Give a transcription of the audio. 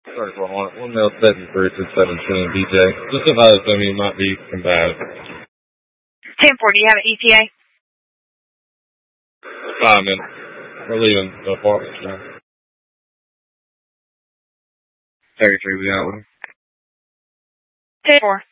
Sorry for one male 73 to 17 DJ. Just advise them he might be combative. 10-4, do you have an ETA? 5 minutes. We're leaving the apartment now. 33, we out with him. 10-4.